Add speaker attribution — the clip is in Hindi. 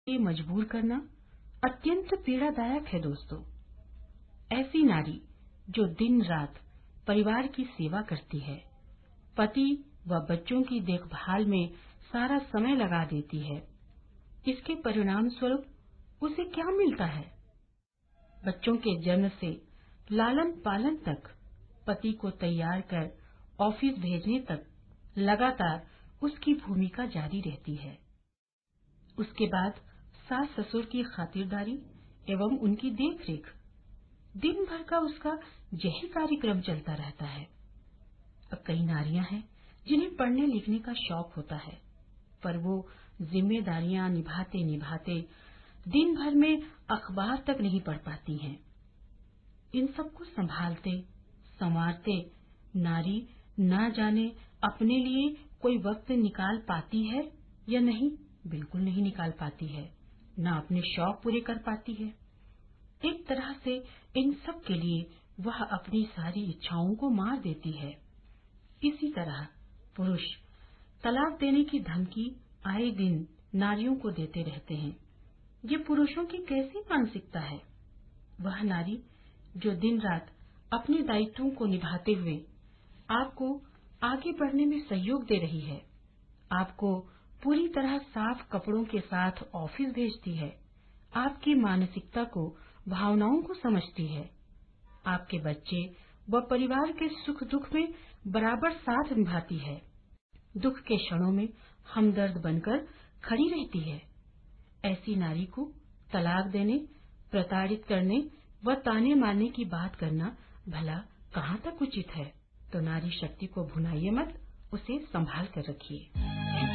Speaker 1: ये मजबूर करना अत्यंत पीड़ादायक है दोस्तों। ऐसी नारी जो दिन रात परिवार की सेवा करती है, पति व बच्चों की देखभाल में सारा समय लगा देती है, इसके परिणाम स्वरूप उसे क्या मिलता है? बच्चों के जन्म से लालन पालन तक, पति को तैयार कर ऑफिस भेजने तक लगातार उसकी भूमिका जारी रहती है। उसके बाद सास ससुर की खातिरदारी एवं उनकी देखरेख, दिन भर का उसका यही कार्यक्रम चलता रहता है। अब कई नारियां हैं जिन्हें पढ़ने लिखने का शौक होता है, पर वो जिम्मेदारियां निभाते निभाते दिन भर में अखबार तक नहीं पढ़ पाती हैं। इन सबको संभालते संवारते नारी ना जाने अपने लिए कोई वक्त निकाल पाती है या नहीं, बिल्कुल नहीं निकाल पाती है, ना अपने शौक पूरे कर पाती है। एक तरह से इन सब के लिए वह अपनी सारी इच्छाओं को मार देती है। इसी तरह पुरुष तलाक देने की धमकी आए दिन नारियों को देते रहते हैं। ये पुरुषों की कैसी मानसिकता है? वह नारी जो दिन रात अपने दायित्वों को निभाते हुए आपको आगे बढ़ने में सहयोग दे रही है, आपको पूरी तरह साफ कपड़ों के साथ ऑफिस भेजती है, आपकी मानसिकता को भावनाओं को समझती है, आपके बच्चे व परिवार के सुख दुख में बराबर साथ निभाती है, दुख के क्षणों में हमदर्द बनकर खड़ी रहती है। ऐसी नारी को तलाक देने, प्रताड़ित करने व ताने मारने की बात करना भला कहाँ तक उचित है? तो नारी शक्ति को भुलाइए मत, उसे संभाल कर रखिए।